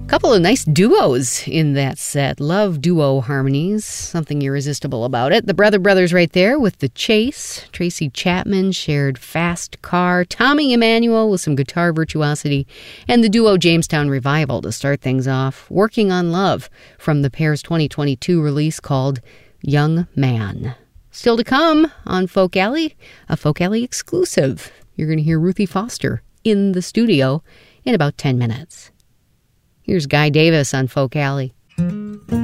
Couple of nice duos in that set. Love duo harmonies. Something irresistible about it. The Brother Brothers right there with The Chase. Tracy Chapman shared Fast Car. Tommy Emmanuel with some guitar virtuosity. And the duo Jamestown Revival to start things off. Working on Love from the pair's 2022 release called Young Man. Still to come on Folk Alley, a Folk Alley exclusive. You're going to hear Ruthie Foster in the studio in about 10 minutes. Here's Guy Davis on Folk Alley.